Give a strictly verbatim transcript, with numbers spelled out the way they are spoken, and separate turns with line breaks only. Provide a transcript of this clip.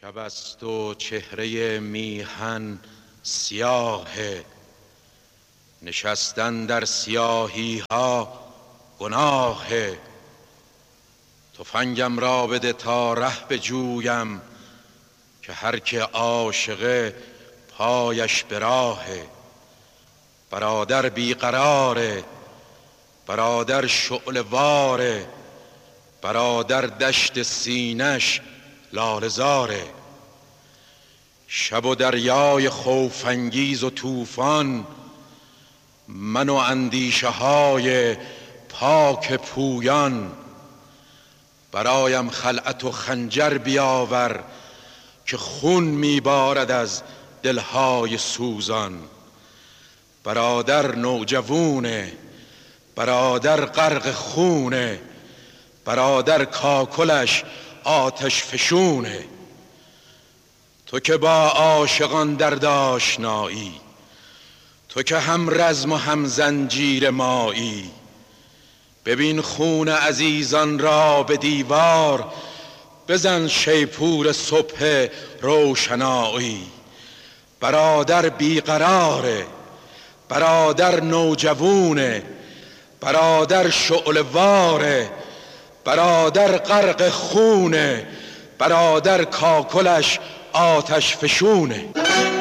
شب است و چهره میهن سیاهه، نشستن در سیاهی ها گناهه. تفنگم را بده تا ره بجویم، که هر که عاشقه پایش به راهه. برادر بیقراره، برادر شعله واره، برادر دشت سینش لاله‌زاره. شب و دریای خوف‌انگیز و طوفان، من و اندیشه های پاک پویان. برایم خلعت و خنجر بیاور، که خون میبارد از دلهای سوزان. برادر نوجوونه، برادر غرق خونه، برادر کاکلش آتش فشونه. تو که با عاشقان درد آشنایی، تو که هم رزم و هم زنجیر مایی. ببین خون عزیزان را به دیوار، بزن شیپور صبح روشنایی. برادر بیقراره، برادر نوجوونه، برادر شعله واره، برادر غرق خونه، برادر کاکلش آتش فشونه.